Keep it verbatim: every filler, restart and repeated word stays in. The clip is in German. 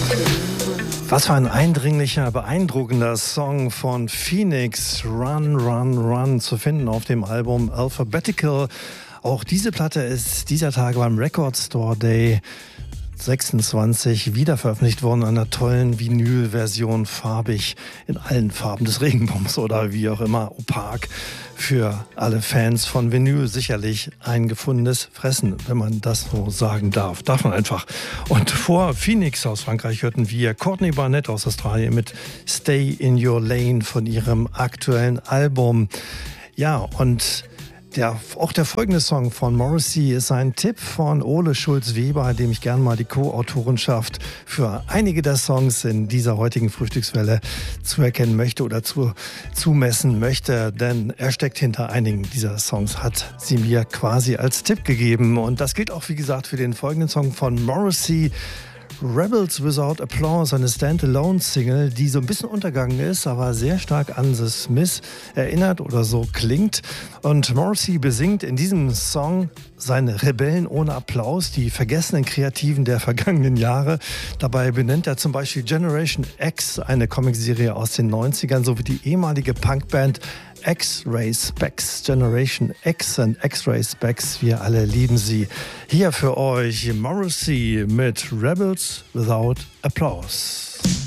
Was für ein eindringlicher, beeindruckender Song von Phoenix, Run, Run, Run, zu finden auf dem Album Alphabetical. Auch diese Platte ist dieser Tage beim Record Store Day sechsundzwanzig wieder veröffentlicht worden, in einer tollen Vinyl-Version, farbig in allen Farben des Regenbogens oder wie auch immer, opak. Für alle Fans von Vinyl sicherlich ein gefundenes Fressen, wenn man das so sagen darf. Darf man einfach. Und vor Phoenix aus Frankreich hörten wir Courtney Barnett aus Australien mit Stay in Your Lane von ihrem aktuellen Album. Ja, und Der, auch der folgende Song von Morrissey ist ein Tipp von Ole Schulz-Weber, dem ich gerne mal die Co-Autorenschaft für einige der Songs in dieser heutigen Frühstückswelle zuerkennen möchte oder zu, zumessen möchte, denn er steckt hinter einigen dieser Songs, hat sie mir quasi als Tipp gegeben. Und das gilt auch, wie gesagt, für den folgenden Song von Morrissey, Rebels Without Applause, eine Stand-Alone-Single, die so ein bisschen untergegangen ist, aber sehr stark an The Smiths erinnert oder so klingt. Und Morrissey besingt in diesem Song seine Rebellen ohne Applaus, die vergessenen Kreativen der vergangenen Jahre. Dabei benennt er zum Beispiel Generation X, eine Comicserie aus den neunzigern, sowie die ehemalige Punkband X-Ray Specs, Generation X und X-Ray Specs, wir alle lieben sie. Hier für euch Morrissey mit Rebels Without Applause.